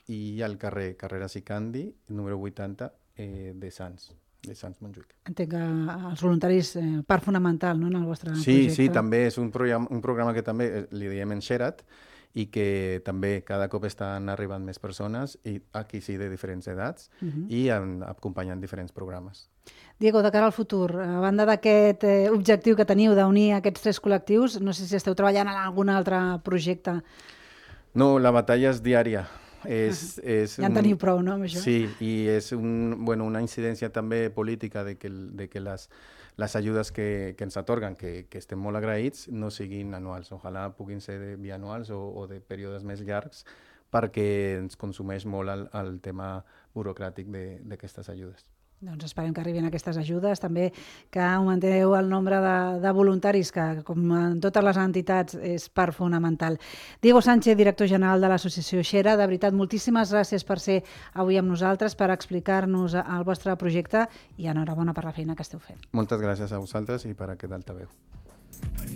i al carrer Carreras i Candi, número 80, de Sants Montjuïc. Entenc que els voluntaris, part fonamental, no?, en el vostre projecte. Sí, també és un programa que també li diem Enxera't i que també cada cop estan arribant més persones, i aquí sí de diferents edats, i acompanyant diferents programes. Diego, de cara al futur, a banda d'aquest objectiu que teniu d'unir aquests 3 col·lectius, no sé si esteu treballant en algun altre projecte. No, la batalla és diària. Ja en teniu prou, no, amb això? Sí, i és una incidència també política de que les ajudes que ens atorguen, que estem molt agraïts, no siguin anuals. Ojalà puguin ser bianuals o de períodes més llargs, perquè ens consumeix molt el tema burocràtic d'aquestes ajudes. Doncs esperem que arribin aquestes ajudes, també que augmenteu el nombre de voluntaris, que com en totes les entitats és part fonamental. Diego Sánchez, director general de l'associació Xera, de veritat, moltíssimes gràcies per ser avui amb nosaltres, per explicar-nos el vostre projecte, i enhorabona per la feina que esteu fent. Moltes gràcies a vosaltres i per aquest altaveu.